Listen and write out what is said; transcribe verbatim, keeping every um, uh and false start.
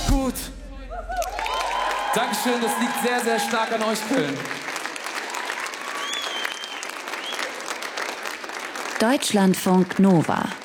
Gut. Dankeschön, das liegt sehr, sehr stark an euch, Köln. Deutschlandfunk Nova.